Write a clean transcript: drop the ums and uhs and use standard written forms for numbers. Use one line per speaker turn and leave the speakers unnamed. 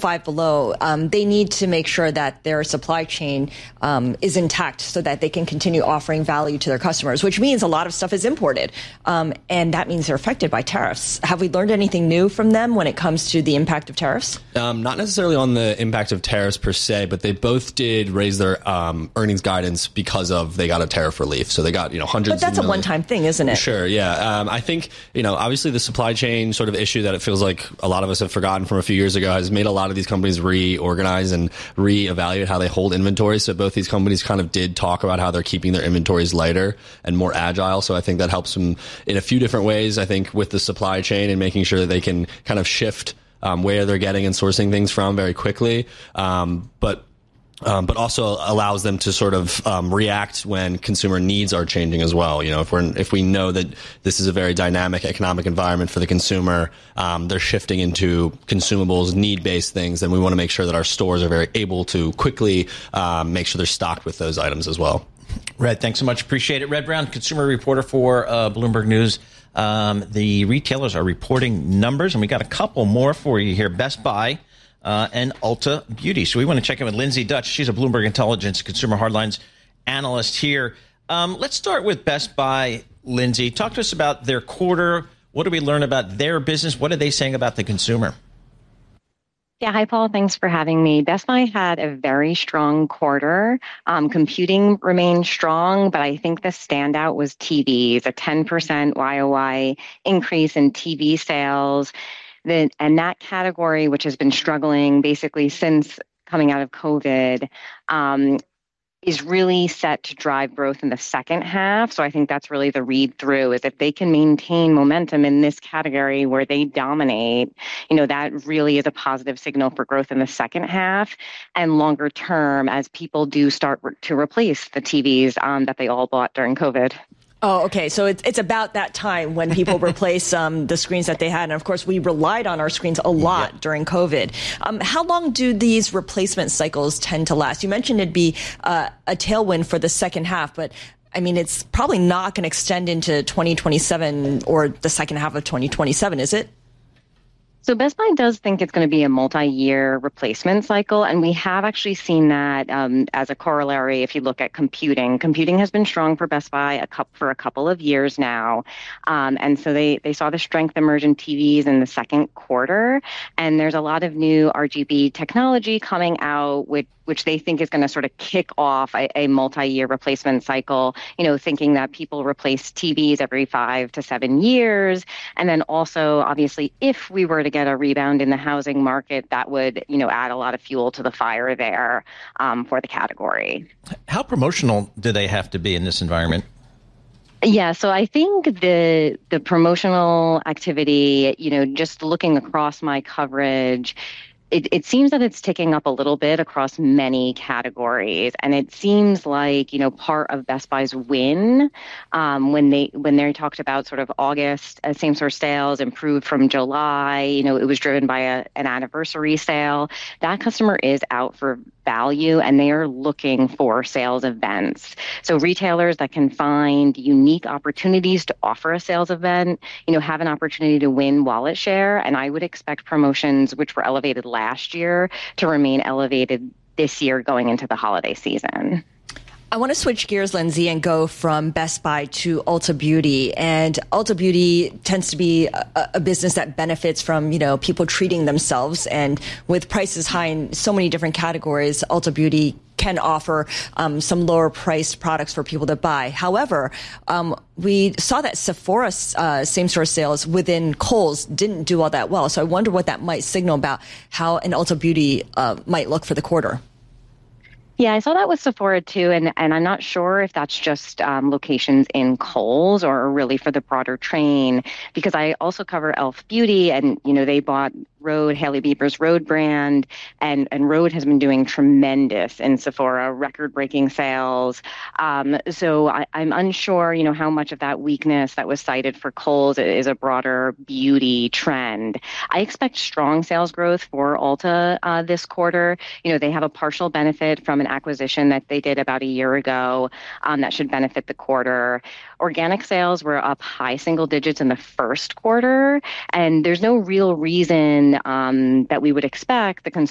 Five Below, they need to make sure that their supply chain is intact so that they can continue offering value to their customers, which means a lot of stuff is imported. And that means they're affected by tariffs. Have we learned anything new from them when it comes to the impact of tariffs?
Not necessarily on the impact of tariffs per se, but they both did raise their earnings guidance because of they got a tariff relief. So they got, hundreds.
But that's a one-time thing, isn't it?
Sure, yeah. I think, obviously the supply chain sort of issue that it feels like a lot of us have forgotten from a few years ago has made a lot of these companies reorganize and reevaluate how they hold inventory. So both these companies kind of did talk about how they're keeping their inventories lighter and more agile. So I think that helps them in a few different ways, I think, with the supply chain and making sure that they can kind of shift where they're getting and sourcing things from very quickly. But also allows them to sort of react when consumer needs are changing as well. If we know that this is a very dynamic economic environment for the consumer, they're shifting into consumables, need-based things, then we want to make sure that our stores are very able to quickly make sure they're stocked with those items as well.
Red, thanks so much. Appreciate it. Red Brown, consumer reporter for Bloomberg News. The retailers are reporting numbers, and we got a couple more for you here. Best Buy and Ulta Beauty. So we want to check in with Lindsay Dutch. She's a Bloomberg Intelligence consumer hardlines analyst here. Let's start with Best Buy. Lindsay, talk to us about their quarter. What did we learn about their business? What are they saying about the consumer?
Yeah, hi, Paul. Thanks for having me. Best Buy had a very strong quarter. Computing remained strong, but I think the standout was TVs, a 10% YOY increase in TV sales. And that category, which has been struggling basically since coming out of COVID, is really set to drive growth in the second half. So I think that's really the read through, is if they can maintain momentum in this category where they dominate, that really is a positive signal for growth in the second half and longer term as people do start to replace the TVs that they all bought during COVID.
Oh, okay. So it's about that time when people replace the screens that they had. And of course, we relied on our screens a lot during COVID. How long do these replacement cycles tend to last? You mentioned it'd be a tailwind for the second half, but I mean, it's probably not going to extend into 2027 or the second half of 2027, is it?
So Best Buy does think it's going to be a multi-year replacement cycle, and we have actually seen that as a corollary. If you look at computing has been strong for Best Buy for a couple of years now, and so they saw the strength emerge in TVs in the second quarter, and there's a lot of new RGB technology coming out, which they think is going to sort of kick off a multi-year replacement cycle, thinking that people replace TVs every 5 to 7 years. And then also, obviously, if we were to get a rebound in the housing market, that would, add a lot of fuel to the fire there for the category.
How promotional do they have to be in this environment?
Yeah, so I think the promotional activity, just looking across my coverage, it seems that it's ticking up a little bit across many categories. And it seems like, part of Best Buy's win, when they talked about sort of August same-store sales improved from July, it was driven by an anniversary sale. That customer is out for value and they are looking for sales events. So retailers that can find unique opportunities to offer a sales event, have an opportunity to win wallet share. And I would expect promotions, which were elevated last year, to remain elevated this year going into the holiday season.
I want to switch gears, Lindsay, and go from Best Buy to Ulta Beauty. And Ulta Beauty tends to be a business that benefits from, people treating themselves. And with prices high in so many different categories, Ulta Beauty can offer some lower priced products for people to buy. However, we saw that Sephora's same-store sales within Kohl's didn't do all that well. So I wonder what that might signal about how an Ulta Beauty might look for the quarter.
Yeah, I saw that with Sephora too, and I'm not sure if that's just locations in Kohl's or really for the broader chain, because I also cover e.l.f. Beauty, and they bought Rhode, Hailey Bieber's Rhode brand, and Rhode has been doing tremendous in Sephora, record-breaking sales. So I'm unsure, how much of that weakness that was cited for Kohl's is a broader beauty trend. I expect strong sales growth for Ulta this quarter. They have a partial benefit from an acquisition that they did about a year ago that should benefit the quarter. Organic sales were up high single digits in the first quarter, and there's no real reason that we would expect the